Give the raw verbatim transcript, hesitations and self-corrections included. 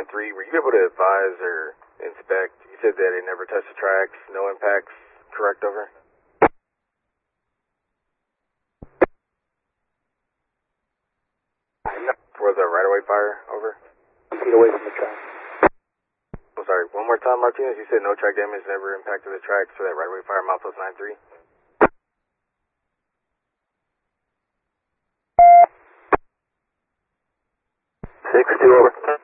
Three, were you able to advise or inspect? You said that it never touched the tracks, no impacts, correct, over? For the right-of-way fire, over? Feet away from the track. I'm sorry, one more time, Martinez. You said no track damage never impacted the tracks for that right-of-way fire, milepost nine three? Six two over.